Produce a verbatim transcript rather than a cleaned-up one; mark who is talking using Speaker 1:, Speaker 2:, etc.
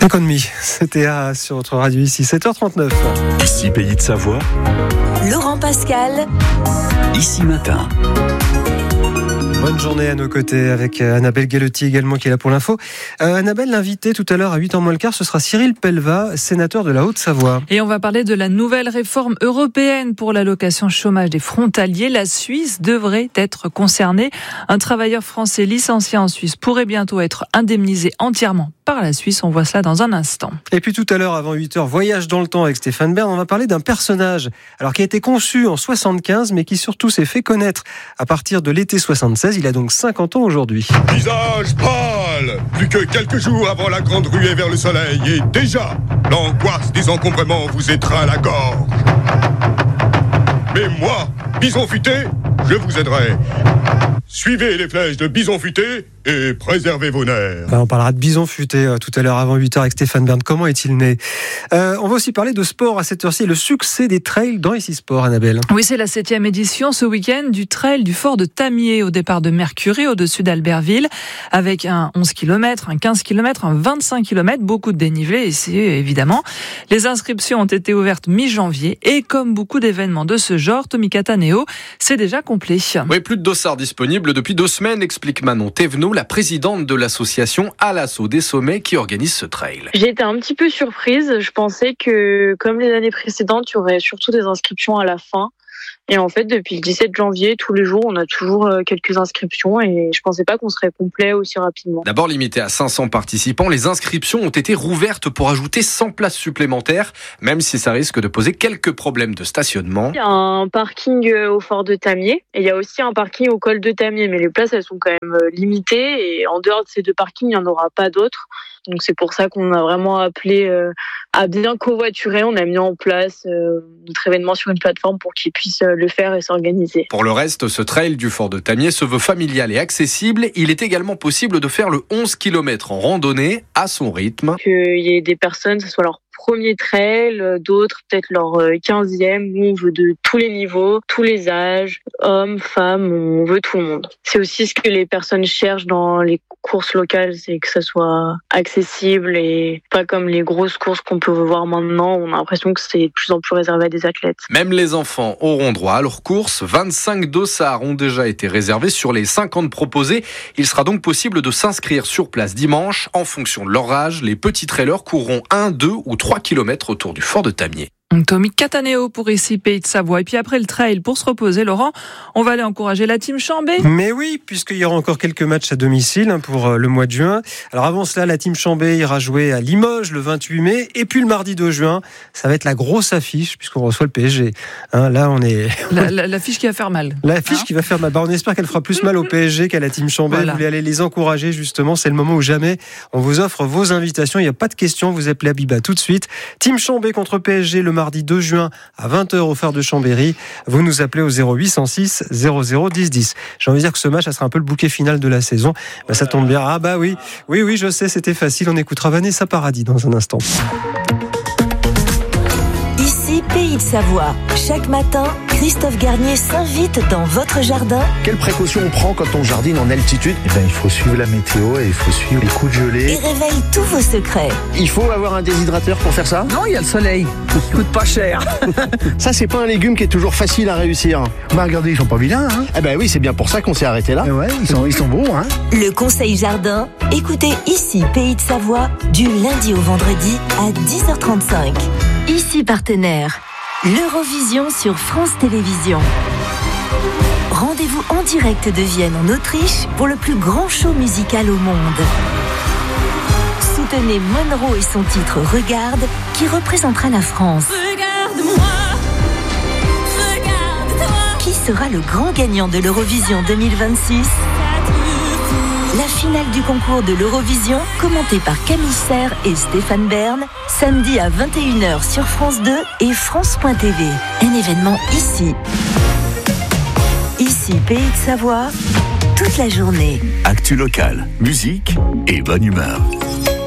Speaker 1: cinq ans et demi, c'était à, sur votre radio ici, sept heures trente-neuf.
Speaker 2: Ici, Pays de Savoie.
Speaker 3: Laurent Pascal.
Speaker 2: Ici matin.
Speaker 1: Bonne journée à nos côtés avec Annabelle Galetti également qui est là pour l'info. Euh, Annabelle, l'invité tout à l'heure à huit heures moins le quart, ce sera Cyril Pellevat, sénateur de la Haute-Savoie.
Speaker 4: Et on va parler de la nouvelle réforme européenne pour l'allocation chômage des frontaliers. La Suisse devrait être concernée. Un travailleur français licencié en Suisse pourrait bientôt être indemnisé entièrement par la Suisse. On voit cela dans un instant.
Speaker 1: Et puis tout à l'heure, avant huit heures, voyage dans le temps avec Stéphane Bern. On va parler d'un personnage alors qui a été conçu en soixante-quinze, mais qui surtout s'est fait connaître à partir de l'été soixante-seize. Il a donc cinquante ans aujourd'hui.
Speaker 5: Visage pâle, plus que quelques jours avant la grande ruée vers le soleil, et déjà, l'angoisse des encombrements vous étreint la gorge. Mais moi, Bison Futé, je vous aiderai. Suivez les flèches de Bison Futé et préservez vos nerfs.
Speaker 1: Ben, on parlera de Bison Futé euh, tout à l'heure avant huit heures avec Stéphane Bern. Comment est-il né ? euh, On va aussi parler de sport à cette heure-ci et le succès des trails dans Ici Sport, Annabelle.
Speaker 4: Oui, c'est la septième édition ce week-end du trail du fort de Tamier au départ de Mercury, au-dessus d'Albertville, avec un onze kilomètres, un quinze kilomètres, un vingt-cinq kilomètres, beaucoup de dénivelé ici évidemment. Les inscriptions ont été ouvertes mi-janvier et comme beaucoup d'événements de ce genre, Tommy Cataneo, c'est déjà complet.
Speaker 6: Oui, plus de dossards disponibles depuis deux semaines, explique Manon Thévenot, la présidente de l'association À l'assaut des sommets qui organise ce trail.
Speaker 7: J'ai été un petit peu surprise. Je pensais que, comme les années précédentes, il y aurait surtout des inscriptions à la fin. Et en fait, depuis le dix-sept janvier, tous les jours, on a toujours quelques inscriptions et je pensais pas qu'on serait complet aussi rapidement.
Speaker 6: D'abord limité à cinq cents participants, les inscriptions ont été rouvertes pour ajouter cent places supplémentaires, même si ça risque de poser quelques problèmes de stationnement.
Speaker 7: Il y a un parking au fort de Tamier et il y a aussi un parking au col de Tamier, mais les places, elles sont quand même limitées et en dehors de ces deux parkings, il n'y en aura pas d'autres. Donc c'est pour ça qu'on a vraiment appelé euh, à bien covoiturer. On a mis en place euh, notre événement sur une plateforme pour qu'ils puissent euh, le faire et s'organiser.
Speaker 6: Pour le reste, ce trail du fort de Tamier se veut familial et accessible. Il est également possible de faire le onze kilomètres en randonnée à son rythme.
Speaker 7: Qu'il y ait des personnes, ce soit leur premier trail, d'autres peut-être leur quinzième, où on veut de tous les niveaux, tous les âges, hommes, femmes, on veut tout le monde. C'est aussi ce que les personnes cherchent dans les courses locales, c'est que ça soit accessible et pas comme les grosses courses qu'on peut voir maintenant, on a l'impression que c'est de plus en plus réservé à des athlètes.
Speaker 6: Même les enfants auront droit à leur course. vingt-cinq dossards ont déjà été réservés sur les cinquante proposés. Il sera donc possible de s'inscrire sur place dimanche. En fonction de leur âge, les petits trailers courront un, deux ou trois kilomètres autour du fort de Tamier.
Speaker 4: Tommy Cataneo pour Ici Pays de Savoie. Et puis après le trail, pour se reposer, Laurent, on va aller encourager la team Chambé.
Speaker 1: Mais oui, puisqu'il y aura encore quelques matchs à domicile hein, pour le mois de juin. Alors avant cela, la team Chambé ira jouer à Limoges le vingt-huit mai. Et puis le mardi deux juin, ça va être la grosse affiche puisqu'on reçoit le P S G. Hein, là, on est...
Speaker 4: La, la, l'affiche qui va faire mal.
Speaker 1: L'affiche
Speaker 4: hein
Speaker 1: qui va faire mal. Bah, on espère qu'elle fera plus mal au P S G qu'à la team Chambé. Voilà. Vous voulez aller les encourager justement. C'est le moment ou jamais. On vous offre vos invitations. Il n'y a pas de question. Vous appelez Abiba tout de suite. Team Chambé contre P S G le mardi deux juin. À vingt heures au phare de Chambéry, vous nous appelez au zéro huit cent six zéro zéro dix dix. J'ai envie de dire que ce match, ça sera un peu le bouquet final de la saison. Ben, ça tombe bien. Ah bah oui, oui, oui, je sais, c'était facile. On écoutera Vanessa Paradis dans un instant.
Speaker 3: Ici, Pays de Savoie. Chaque matin, Christophe Garnier s'invite dans votre jardin.
Speaker 8: Quelles précautions on prend quand on jardine en altitude ? Eh ben, il faut suivre la météo et il faut suivre les coups de gelée.
Speaker 3: Et révèle tous vos secrets.
Speaker 8: Il faut avoir un déshydrateur pour faire ça ?
Speaker 9: Non, il y a le soleil. Il coûte pas cher.
Speaker 8: Ça, c'est pas un légume qui est toujours facile à réussir.
Speaker 9: Bah regardez, ils sont pas vilains, hein.
Speaker 8: Eh ben oui, c'est bien pour ça qu'on s'est arrêté là.
Speaker 9: Et ouais, ils sont, ils sont beaux, hein.
Speaker 3: Le conseil jardin, écoutez Ici Pays de Savoie du lundi au vendredi à dix heures trente-cinq. Ici partenaire, l'Eurovision sur France Télévisions. Rendez-vous en direct de Vienne en Autriche pour le plus grand show musical au monde. Soutenez Monroe et son titre Regarde qui représentera la France.
Speaker 10: Regarde-moi, regarde-toi.
Speaker 3: Qui sera le grand gagnant de l'Eurovision deux mille vingt-six ? La finale du concours de l'Eurovision, commentée par Camille Serre et Stéphane Bern, samedi à vingt et une heures sur France deux et France point T V. Un événement ici. Ici, Pays de Savoie, toute la journée.
Speaker 2: Actu locale, musique et bonne humeur.